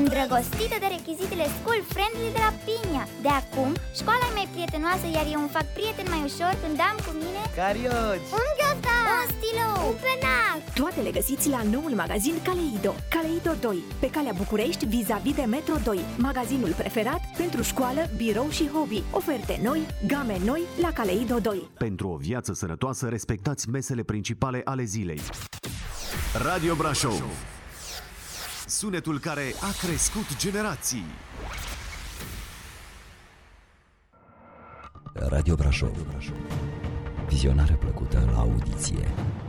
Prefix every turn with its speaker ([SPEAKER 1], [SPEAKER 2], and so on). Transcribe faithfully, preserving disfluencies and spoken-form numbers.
[SPEAKER 1] îndrăgostită de rechizitele school friendly de la Pinia. De acum, școala e mai prietenoasă, iar eu îmi fac prieten mai ușor când am cu mine
[SPEAKER 2] carioci,
[SPEAKER 1] un ghiozdan, un stilou, un penac.
[SPEAKER 3] Toate le găsiți la noul magazin Caleido. Caleido doi, pe calea București, vis-a-vis de Metro doi. Magazinul preferat pentru școală, birou și hobby. Oferte noi, game noi la Caleido doi.
[SPEAKER 4] Pentru o viață sănătoasă, respectați mesele principale ale zilei. Radio Brașov, sunetul care a crescut generații.
[SPEAKER 5] Radio Brașov. Vizionare plăcută la audiție.